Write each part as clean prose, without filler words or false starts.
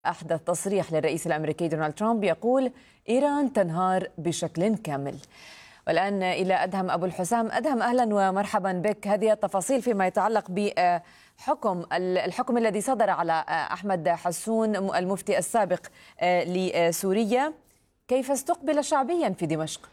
أحدث تصريح للرئيس الأمريكي دونالد ترامب يقول إيران تنهار بشكل كامل. والآن إلى أدهم أبو الحسام. أدهم، أهلا ومرحبا بك. هذه التفاصيل فيما يتعلق الحكم الذي صدر على أحمد حسون المفتي السابق لسوريا، كيف استقبل شعبيا في دمشق؟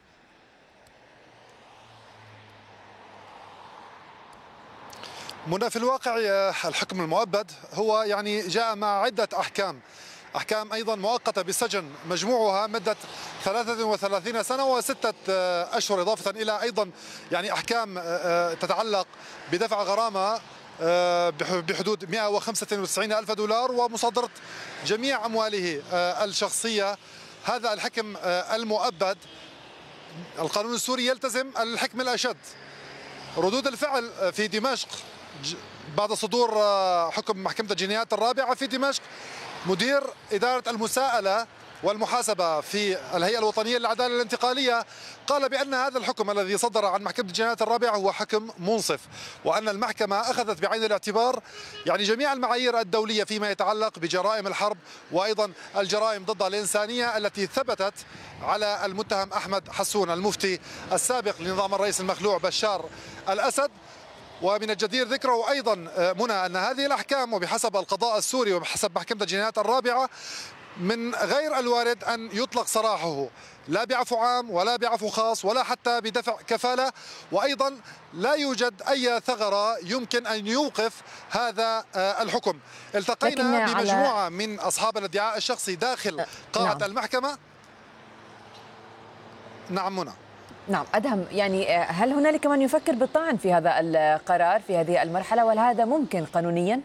منى، في الواقع الحكم المؤبد هو جاء مع عدة أحكام أيضا مؤقتة بالسجن، مجموعها مدة 33 سنة و6 أشهر، إضافة إلى أيضا أحكام تتعلق بدفع غرامة بحدود 195 ألف دولار ومصادرة جميع أمواله الشخصية. هذا الحكم المؤبد. القانون السوري يلتزم الحكم الأشد. ردود الفعل في دمشق بعد صدور حكم محكمة الجنايات الرابعة في دمشق، مدير إدارة المساءلة والمحاسبة في الهيئة الوطنية للعدالة الانتقالية قال بأن هذا الحكم الذي صدر عن محكمة الجنايات الرابعة هو حكم منصف، وأن المحكمة أخذت بعين الاعتبار جميع المعايير الدولية فيما يتعلق بجرائم الحرب وأيضا الجرائم ضد الإنسانية التي ثبتت على المتهم أحمد حسون المفتي السابق لنظام الرئيس المخلوع بشار الأسد. ومن الجدير ذكره أيضا منى أن هذه الأحكام وبحسب القضاء السوري وبحسب محكمة الجنايات الرابعة من غير الوارد أن يطلق سراحه، لا بعفو عام ولا بعفو خاص ولا حتى بدفع كفالة، وأيضا لا يوجد أي ثغرة يمكن أن يوقف هذا الحكم. التقينا بمجموعة من أصحاب الادعاء الشخصي داخل قاعة المحكمة. نعم منى. نعم أدهم، هل هنالك من يفكر بالطعن في هذا القرار في هذه المرحلة، وهل هذا ممكن قانونيا؟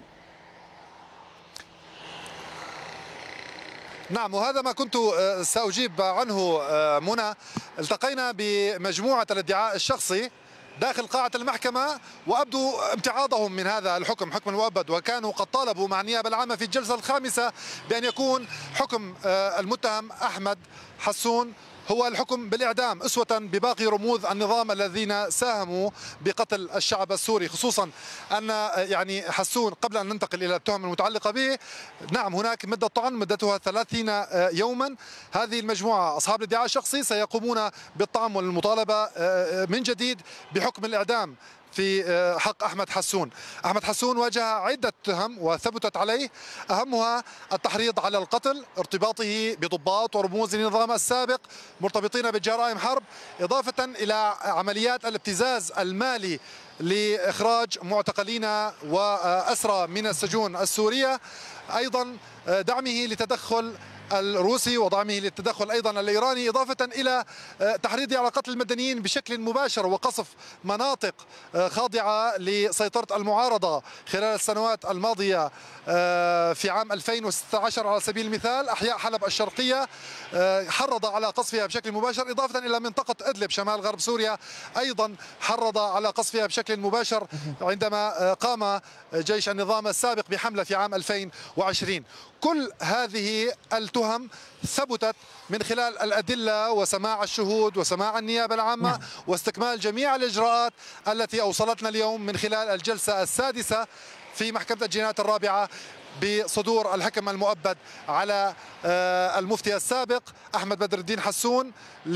نعم، وهذا ما كنت سأجيب عنه منى. التقينا بمجموعة الادعاء الشخصي داخل قاعة المحكمة وأبدوا امتعاضهم من هذا الحكم، حكم المؤبد، وكانوا قد طالبوا مع النيابة العامة في الجلسة الخامسة بأن يكون حكم المتهم أحمد حسون هو الحكم بالإعدام، أسوة بباقي رموز النظام الذين ساهموا بقتل الشعب السوري، خصوصا أن حسون قبل أن ننتقل إلى التهم المتعلقة به، نعم هناك مدة طعن مدتها 30 يوما. هذه المجموعة أصحاب الادعاء الشخصي سيقومون بالطعن والمطالبة من جديد بحكم الإعدام في حق أحمد حسون. أحمد حسون واجه عدة تهم وثبتت عليه، أهمها التحريض على القتل، ارتباطه بضباط ورموز النظام السابق مرتبطين بجرائم حرب، إضافة إلى عمليات الابتزاز المالي لإخراج معتقلين وأسرى من السجون السورية، أيضا دعمه لتدخل الروسي ودعمه للتدخل أيضا الإيراني، إضافة إلى تحريضه على قتل المدنيين بشكل مباشر وقصف مناطق خاضعة لسيطرة المعارضة خلال السنوات الماضية. في عام 2016 على سبيل المثال أحياء حلب الشرقية حرض على قصفها بشكل مباشر، إضافة إلى منطقة إدلب شمال غرب سوريا أيضا حرض على قصفها بشكل مباشر عندما قام جيش النظام السابق بحملة في عام 2020. كل هذه التهم ثبتت من خلال الأدلة وسماع الشهود وسماع النيابة العامة واستكمال جميع الإجراءات التي أوصلتنا اليوم من خلال الجلسة السادسة في محكمة الجنايات الرابعة بصدور الحكم المؤبد على المفتي السابق أحمد بدر الدين حسون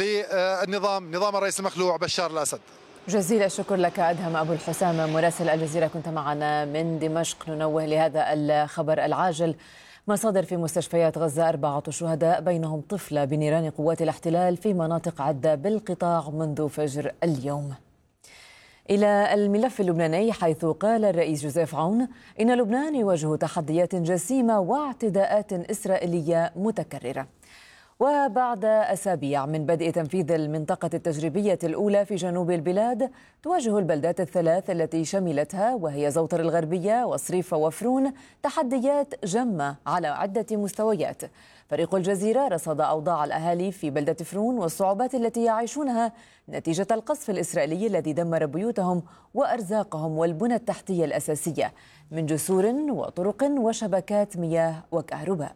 نظام الرئيس المخلوع بشار الأسد. جزيل الشكر لك أدهم أبو الحسام مراسل الجزيرة، كنت معنا من دمشق. ننوه لهذا الخبر العاجل: مصادر في مستشفيات غزة 4 شهداء بينهم طفلة بنيران قوات الاحتلال في مناطق عدة بالقطاع منذ فجر اليوم. إلى الملف اللبناني، حيث قال الرئيس جوزيف عون إن لبنان يواجه تحديات جسيمة واعتداءات إسرائيلية متكررة. وبعد أسابيع من بدء تنفيذ المنطقة التجريبية الأولى في جنوب البلاد، تواجه البلدات الثلاث التي شملتها وهي زوطر الغربية وصريف وفرون تحديات جمة على عدة مستويات. فريق الجزيرة رصد أوضاع الأهالي في بلدة فرون والصعوبات التي يعيشونها نتيجة القصف الإسرائيلي الذي دمر بيوتهم وأرزاقهم والبنى التحتية الأساسية من جسور وطرق وشبكات مياه وكهرباء.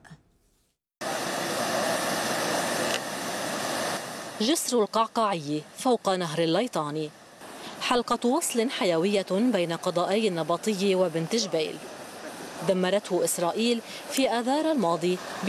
جسر القعقاعي فوق نهر الليطاني، حلقة وصل حيوية بين قضائي النبطي وبنت جبيل، دمرته إسرائيل في آذار الماضي